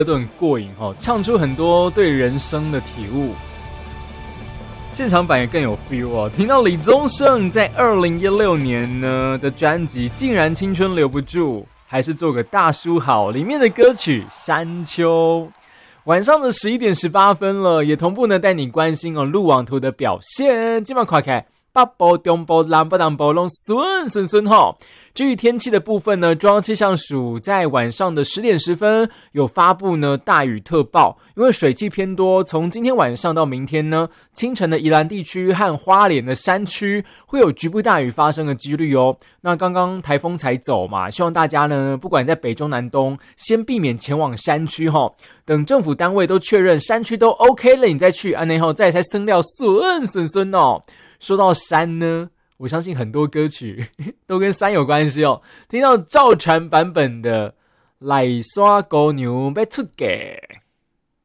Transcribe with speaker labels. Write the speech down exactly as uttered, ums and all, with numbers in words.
Speaker 1: 都很过瘾哦，唱出很多对人生的体悟。现场版也更有 feel 哦，听到李宗盛在二零一六年呢的专辑《竟然青春留不住》，还是做个大叔好，里面的歌曲《山丘》。晚上的十一点十八分了，也同步呢带你关心哦路网图的表现。今晚快开北部、中部、南部、南部都顺顺顺吼。至于天气的部分呢，中央气象署在晚上的十点十分有发布呢大雨特报，因为水汽偏多，从今天晚上到明天呢，清晨的宜兰地区和花莲的山区会有局部大雨发生的几率哦。那刚刚台风才走嘛，希望大家呢，不管在北中南东，先避免前往山区哈。等政府单位都确认山区都 OK 了，你再去，安内后再才生料顺顺顺哦。说到山呢，我相信很多歌曲都跟山有关系哦。听到赵传版本的《来山高牛要出嫁》。